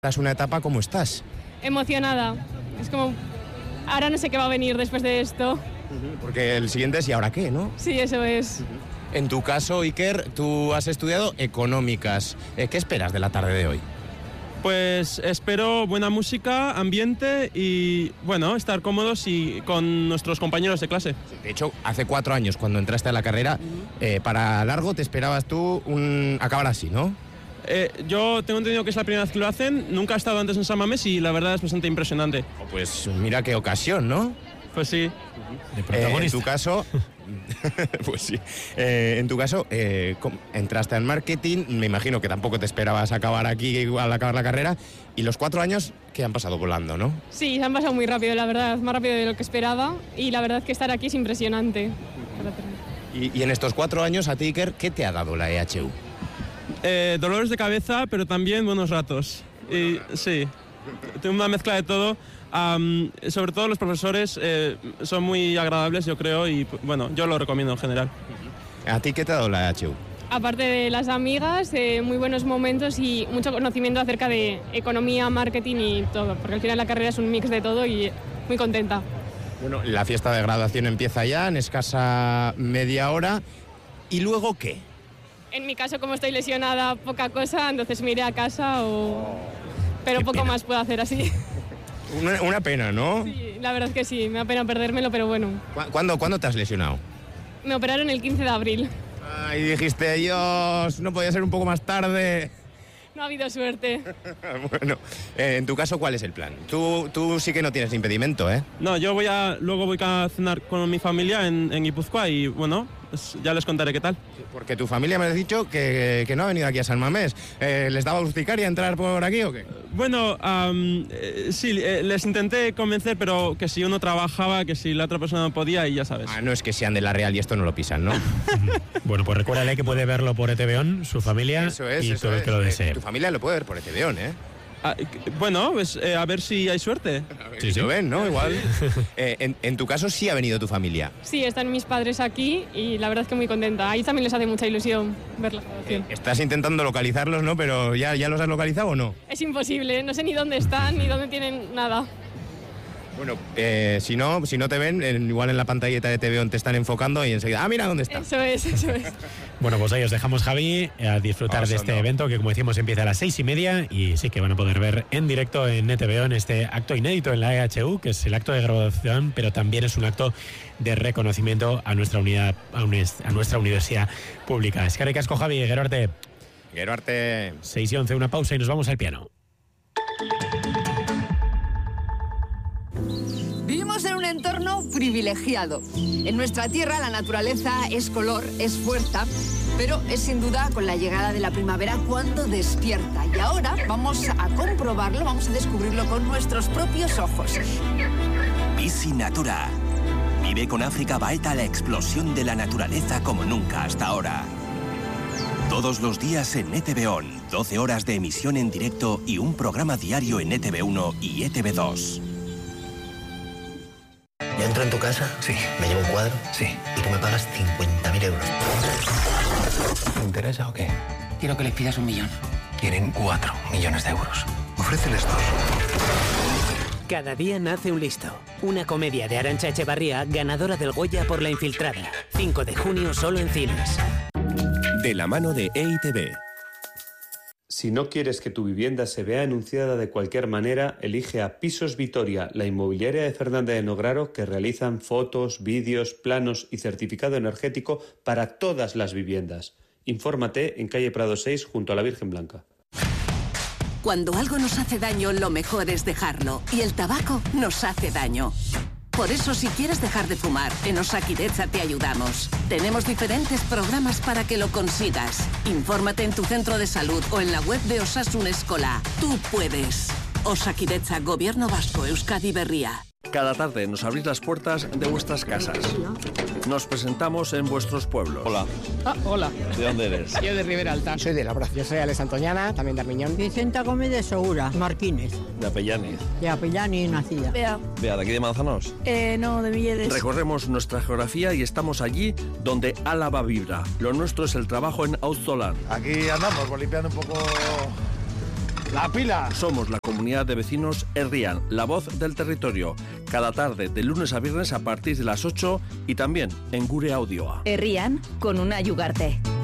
Es una etapa, ¿cómo estás? Emocionada. Es como, ahora no sé qué va a venir después de esto. Porque el siguiente es ¿y ahora qué?, ¿no? Sí, eso es. En tu caso, Iker, tú has estudiado económicas. ¿Qué esperas de la tarde de hoy? Pues espero buena música, ambiente y, bueno, estar cómodos y con nuestros compañeros de clase. De hecho, hace 4 años, cuando entraste a la carrera, para largo te esperabas tú acabar así, ¿no? Yo tengo entendido que es la primera vez que lo hacen, nunca he estado antes en San Mamés y la verdad es bastante impresionante. Pues mira qué ocasión, ¿no? Pues sí. En tu caso, pues sí. En tu caso, entraste en marketing, me imagino que tampoco te esperabas acabar aquí al acabar la carrera, y los 4 años que han pasado volando, ¿no? Sí, se han pasado muy rápido, la verdad, más rápido de lo que esperaba, y la verdad es que estar aquí es impresionante. Y en estos 4 años, a ti, Iker, ¿qué te ha dado la EHU? Dolores de cabeza, pero también buenos ratos. Y sí, tengo una mezcla de todo. Sobre todo los profesores son muy agradables, yo creo, y bueno, yo lo recomiendo en general. ¿A ti qué te ha dado la EHU? Aparte de las amigas, muy buenos momentos y mucho conocimiento acerca de economía, marketing y todo, porque al final la carrera es un mix de todo y muy contenta. Bueno, la fiesta de graduación empieza ya en escasa media hora. ¿Y luego qué? En mi caso, como estoy lesionada, poca cosa, entonces me iré a casa pero poco más puedo hacer así. Una pena, ¿no? Sí, la verdad es que sí, me da pena perdérmelo, pero bueno. ¿Cuándo te has lesionado? Me operaron el 15 de abril. Ay, dijiste, Dios, no podía ser un poco más tarde. No ha habido suerte. Bueno, en tu caso, ¿cuál es el plan? Tú sí que no tienes impedimento, ¿eh? No, yo luego voy a cenar con mi familia en Guipúzcoa y, bueno, pues ya les contaré qué tal. Porque tu familia me has dicho que no ha venido aquí a San Mamés. ¿Les daba urticaria entrar por aquí o qué? Bueno, sí, les intenté convencer, pero que si uno trabajaba, que si la otra persona no podía y ya sabes. No es que sean de la Real y esto no lo pisan, ¿no? Bueno, pues recuérdale que puede verlo por ETV-ON, su familia, y todo el que lo desee. Tu familia lo puede ver por ETV-ON, ¿eh? Bueno, pues a ver si hay suerte. Sí, lo ven, ¿no? Igual. En tu caso sí ha venido tu familia. Sí, están mis padres aquí y la verdad es que muy contenta. Ahí también les hace mucha ilusión ver la grabación. Estás intentando localizarlos, ¿no? Pero ¿ya los has localizado o no? Es imposible, no sé ni dónde están ni dónde tienen nada. Bueno, si no te ven, igual en la pantalleta de ETV-ON te están enfocando y enseguida, mira dónde está. Eso es. Bueno, pues ahí os dejamos, Javi, a disfrutar de este evento que, como decimos, empieza a las 6:30 y sí que van a poder ver en directo en ETV-ON este acto inédito en la EHU, que es el acto de graduación, pero también es un acto de reconocimiento a nuestra unidad, a nuestra universidad pública. Eskerrik asko, Javi, gero arte. 6:11, una pausa y nos vamos al piano. Vivimos en un entorno privilegiado. En nuestra tierra la naturaleza es color, es fuerza, pero es sin duda con la llegada de la primavera cuando despierta. Y ahora vamos a comprobarlo, vamos a descubrirlo con nuestros propios ojos. Bici Natura. Vive con África Baeta la explosión de la naturaleza como nunca hasta ahora. Todos los días en ETV-ON, 12 horas de emisión en directo y un programa diario en ETV1 y ETV2. Yo entro en tu casa, sí. Me llevo un cuadro, sí. Y tú me pagas 50.000 euros. ¿Te interesa o qué? Quiero que les pidas 1 millón. Quieren 4 millones de euros. Ofréceles 2. Cada día nace un listo. Una comedia de Arantxa Echevarría, ganadora del Goya por La Infiltrada. 5 de junio solo en cines. De la mano de EITV. Si no quieres que tu vivienda se vea anunciada de cualquier manera, elige a Pisos Vitoria, la inmobiliaria de Fernández de Nograro, que realizan fotos, vídeos, planos y certificado energético para todas las viviendas. Infórmate en calle Prado 6 junto a la Virgen Blanca. Cuando algo nos hace daño, lo mejor es dejarlo. Y el tabaco nos hace daño. Por eso, si quieres dejar de fumar, en Osakidetza te ayudamos. Tenemos diferentes programas para que lo consigas. Infórmate en tu centro de salud o en la web de Osasun Eskola. Tú puedes. Osakidetza, Gobierno Vasco, Euskadi Berria. Cada tarde nos abrís las puertas de vuestras casas. Nos presentamos en vuestros pueblos. Hola. Hola. ¿De dónde eres? Yo de Ribera Alta. Soy de Labraz. Yo soy Alex Antoñana, también de Armiñón. Vicenta Gómez de Segura, Marquines. De Apellaniz. De Apellaniz nacida. Bea, ¿de aquí de Manzanos? No, de Villedes. Recorremos nuestra geografía y estamos allí donde Álava vibra. Lo nuestro es el trabajo en Auzolan. Aquí andamos, limpiando un poco La pila. Somos la comunidad de vecinos Herrian, la voz del territorio. Cada tarde, de lunes a viernes a partir de las 8 y también en Gure Audioa. Herrian, con una Ugarte.